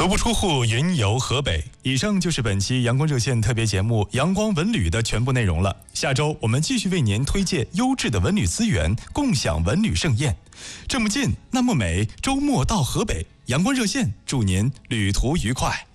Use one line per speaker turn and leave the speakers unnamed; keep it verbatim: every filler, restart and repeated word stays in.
足不出户，云游河北。以上就是本期阳光热线特别节目《阳光文旅》的全部内容了。下周我们继续为您推荐优质的文旅资源，共享文旅盛宴。这么近，那么美，周末到河北，阳光热线祝您旅途愉快。